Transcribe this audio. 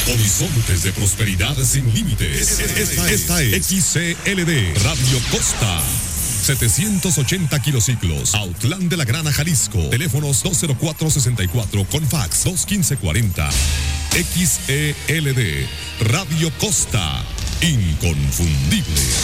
Horizontes de prosperidad sin límites. Esta es XCLD Radio Costa. 780 kilociclos, Autlán de la Grana, Jalisco. Teléfonos 204-64 con fax 215-40. XELD Radio Costa, inconfundible.